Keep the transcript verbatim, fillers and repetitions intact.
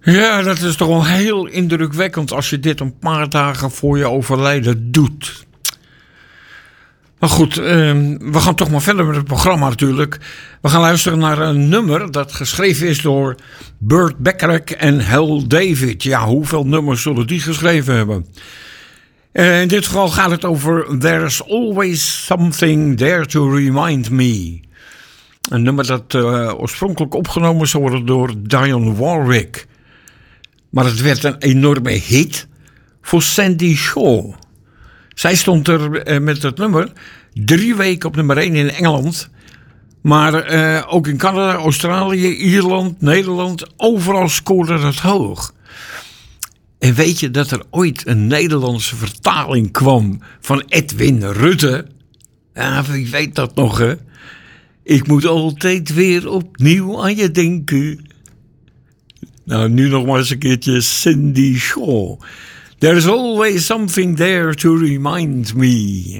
Ja, dat is toch wel heel indrukwekkend als je dit een paar dagen voor je overlijden doet. Maar goed, uh, we gaan toch maar verder met het programma natuurlijk. We gaan luisteren naar een nummer dat geschreven is door Burt Bacharach en Hal David. Ja, hoeveel nummers zullen die geschreven hebben? Uh, in dit geval gaat het over There's Always Something There to Remind Me. Een nummer dat uh, oorspronkelijk opgenomen zou worden door Dionne Warwick. Maar het werd een enorme hit voor Sandie Shaw. Zij stond er uh, met het nummer drie weken op nummer één in Engeland. Maar uh, ook in Canada, Australië, Ierland, Nederland, overal scoorde het hoog. En weet je dat er ooit een Nederlandse vertaling kwam van Edwin Rutte? Ja, wie weet dat nog, hè? Ik moet altijd weer opnieuw aan je denken. Nou, nu nog maar eens een keertje Sandie Shaw. There's always something there to remind me.